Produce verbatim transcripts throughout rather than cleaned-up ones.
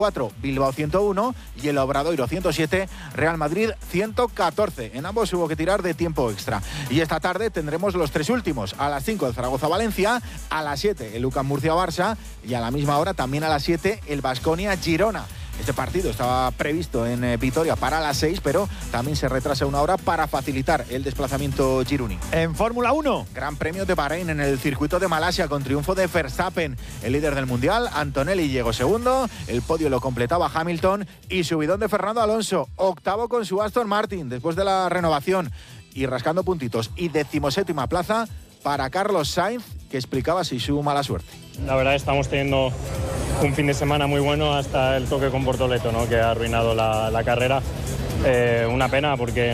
cuatro, Bilbao ciento uno y el Obradoiro ciento siete, Real Madrid ciento catorce. En ambos hubo que tirar de tiempo extra. Y esta tarde tendremos los tres últimos. A las cinco el Zaragoza-Valencia, a las siete el UCAM Murcia-Barça y a la misma hora también a las siete el Baskonia-Girona. Este partido estaba previsto en eh, Vitoria para las seis, pero también se retrasa una hora para facilitar el desplazamiento gironí. En Fórmula uno. Gran Premio de Bahrein en el circuito de Malasia con triunfo de Verstappen, el líder del Mundial. Antonelli llegó segundo, el podio lo completaba Hamilton y subidón de Fernando Alonso, octavo con su Aston Martin después de la renovación y rascando puntitos. Y decimoséptima plaza para Carlos Sainz, que explicaba así su mala suerte. La verdad estamos teniendo un fin de semana muy bueno hasta el toque con Bortoleto, ¿no?, que ha arruinado la, la carrera. Eh, una pena porque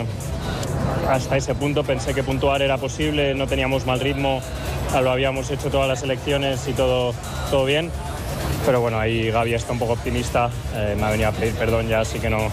hasta ese punto pensé que puntuar era posible, no teníamos mal ritmo, lo habíamos hecho todas las elecciones y todo, todo bien. Pero bueno, ahí Gaby está un poco optimista, eh, me ha venido a pedir perdón ya, así que no,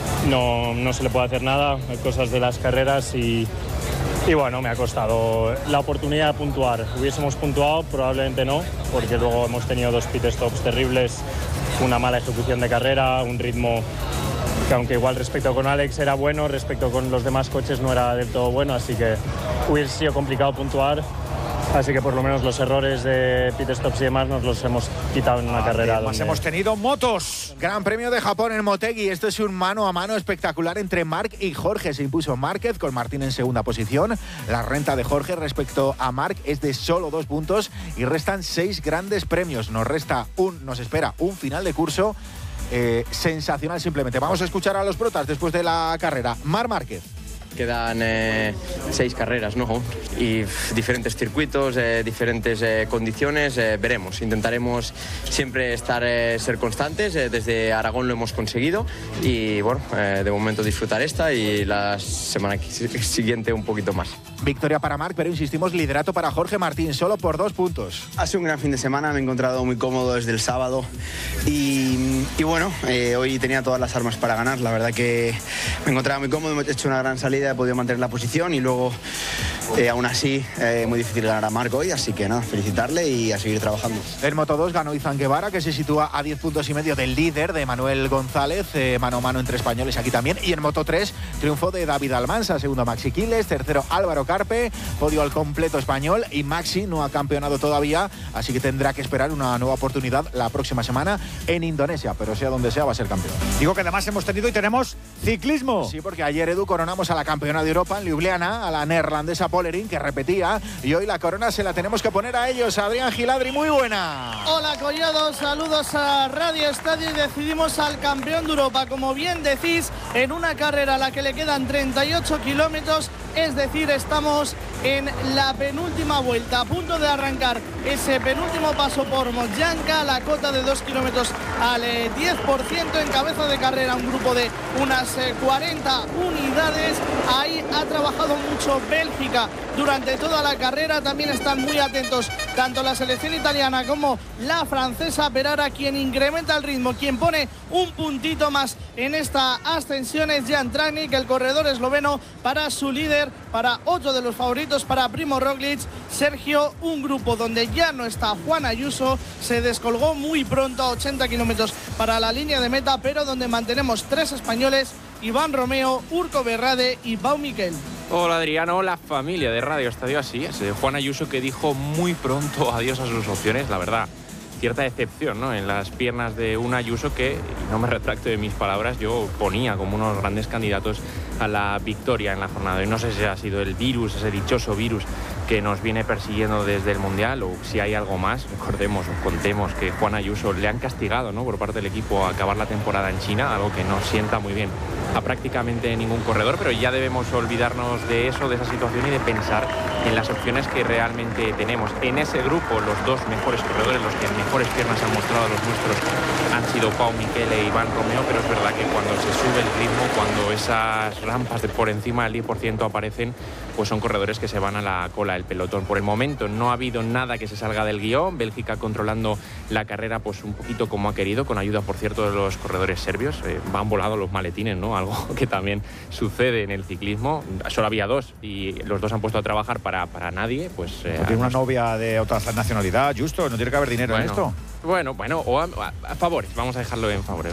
no, no se le puede hacer nada, hay cosas de las carreras y... Y bueno, me ha costado la oportunidad de puntuar. Hubiésemos puntuado, probablemente no, porque luego hemos tenido dos pit stops terribles, una mala ejecución de carrera, un ritmo que aunque igual respecto con Alex era bueno, respecto con los demás coches no era del todo bueno, así que hubiese sido complicado puntuar. Así que por lo menos los errores de pit stops y demás nos los hemos quitado en una ah, carrera. Además donde... hemos tenido motos. Gran Premio de Japón en Motegi. Esto es un mano a mano espectacular entre Marc y Jorge. Se impuso Márquez con Martín en segunda posición. La renta de Jorge respecto a Marc es de solo dos puntos y restan seis grandes premios. Nos resta un, nos espera un final de curso eh, sensacional simplemente. Vamos a escuchar a los protas después de la carrera. Marc Márquez. Quedan eh, seis carreras, ¿no? Y pff, diferentes circuitos, eh, diferentes eh, condiciones, eh, veremos. Intentaremos siempre estar, eh, ser constantes. Eh, desde Aragón lo hemos conseguido y, bueno, eh, de momento disfrutar esta y la semana siguiente un poquito más. Victoria para Marc, pero insistimos, liderato para Jorge Martín, solo por dos puntos. Ha sido un gran fin de semana, me he encontrado muy cómodo desde el sábado y, y bueno, eh, hoy tenía todas las armas para ganar. La verdad que me encontraba muy cómodo, he hecho una gran salida, he podido mantener la posición y luego eh, aún así eh, muy difícil ganar a Marc hoy, así que nada, felicitarle y a seguir trabajando. En Moto dos ganó Izan Guevara, que se sitúa a diez puntos y medio del líder de Manuel González, eh, mano a mano entre españoles aquí también. Y en Moto tres triunfo de David Almansa, segundo Maxi Quiles, tercero Álvaro Carpe, podio al completo español y Maxi no ha campeonado todavía, así que tendrá que esperar una nueva oportunidad la próxima semana en Indonesia, pero sea donde sea va a ser campeón. Digo que además hemos tenido y tenemos ciclismo. Sí, porque ayer, Edu, coronamos a la campeona de Europa en Ljubljana, a la neerlandesa Polerin, que repetía, y hoy la corona se la tenemos que poner a ellos. Adrián Giladri, muy buena. Hola, Collado, saludos a Radio Estadio y decidimos al campeón de Europa, como bien decís, en una carrera a la que le quedan treinta y ocho kilómetros, es decir, estamos en la penúltima vuelta, a punto de arrancar ese penúltimo paso por Mojanka, la cota de dos kilómetros al eh, diez por ciento en cabeza de carrera, un grupo de unas eh, cuarenta unidades. Ahí ha trabajado mucho Bélgica durante toda la carrera, también están muy atentos tanto la selección italiana como la francesa, pero ahora quien incrementa el ritmo, quien pone un puntito más en esta ascensión es Jan Tratnik, el corredor esloveno, para su líder, para otro de los favoritos, para Primo Roglic, Sergio, un grupo donde ya no está Juan Ayuso, se descolgó muy pronto a ochenta kilómetros para la línea de meta, pero donde mantenemos tres españoles, Iván Romeo, Urco Berrade y Pau Miquel. Hola Adriano, hola familia de Radio Estadio, así es. Juan Ayuso, que dijo muy pronto adiós a sus opciones, la verdad. Cierta decepción, ¿no?, en las piernas de un Ayuso que, y no me retracto de mis palabras, yo ponía como unos grandes candidatos a la victoria en la jornada. Y no sé si ha sido el virus, ese dichoso virus que nos viene persiguiendo desde el Mundial, o si hay algo más. Recordemos o contemos que Juan Ayuso le han castigado, ¿no?, por parte del equipo a acabar la temporada en China, algo que no sienta muy bien a prácticamente ningún corredor, pero ya debemos olvidarnos de eso, de esa situación, y de pensar en las opciones que realmente tenemos. En ese grupo, los dos mejores corredores, los que mejores piernas han mostrado a los nuestros, han sido Pau Miquel e Iván Romeo, pero es verdad que cuando se sube el ritmo, cuando esas rampas de por encima del diez por ciento aparecen, pues son corredores que se van a la cola del pelotón. Por el momento no ha habido nada que se salga del guión, Bélgica controlando la carrera pues un poquito como ha querido, con ayuda, por cierto, de los corredores serbios. Eh, van volados los maletines, ¿no?, algo que también sucede en el ciclismo. Solo había dos y los dos han puesto a trabajar para, para nadie. Pues eh, tiene una novia de otra nacionalidad, justo, no tiene que haber dinero bueno, en esto. Bueno, bueno, o a, a, a favores, vamos a dejarlo en favores.